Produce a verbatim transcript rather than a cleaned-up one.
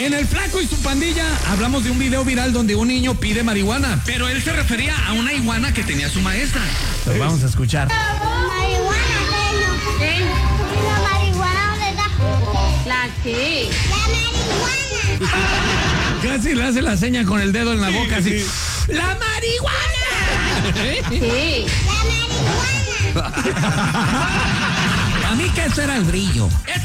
En El Flaco y su pandilla hablamos de un video viral donde un niño pide marihuana, pero él se refería a una iguana que tenía su maestra. Lo vamos a escuchar. Marihuana, no. ¿Qué? La marihuana, ¿dónde está? ¿La qué? La marihuana. Casi le hace la seña con el dedo en la boca, así. ¡La marihuana! ¿Qué? La marihuana. A mí que eso era el brillo.